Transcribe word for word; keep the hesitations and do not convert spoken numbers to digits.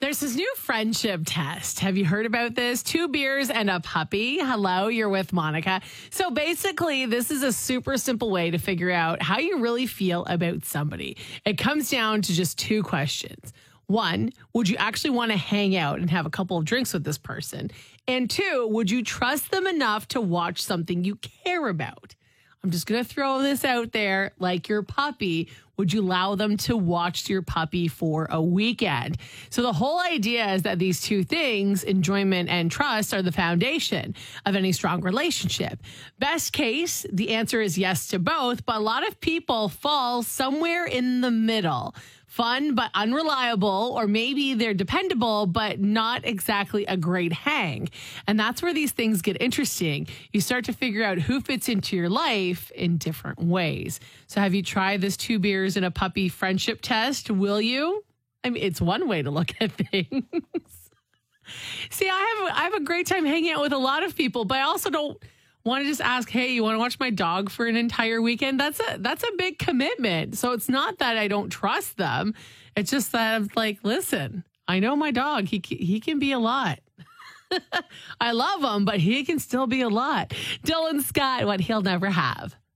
There's this new friendship test. Have you heard about this? Two beers and a puppy. Hello, you're with Monica. So basically, this is a super simple way to figure out how you really feel about somebody. It comes down to just two questions. One, would you actually want to hang out and have a couple of drinks with this person? And two, would you trust them enough to watch something you care about? I'm just going to throw this out there, like your puppy. Would you allow them to watch your puppy for a weekend? So the whole idea is that these two things, enjoyment and trust, are the foundation of any strong relationship. Best case, the answer is yes to both, but a lot of people fall somewhere in the middle. Fun, but unreliable, or maybe they're dependable, but not exactly a great hang. And that's where these things get interesting. You start to figure out who fits into your life in different ways. So have you tried this two beers and a puppy friendship test? Will you? I mean, it's one way to look at things. See, I have, I have a great time hanging out with a lot of people, but I also don't want to just ask, hey, you want to watch my dog for an entire weekend? That's a that's a big commitment. So it's not that I don't trust them. It's just that I'm like, listen, I know my dog. He he can be a lot. I love him, but he can still be a lot. Dylan Scott, what he'll never have.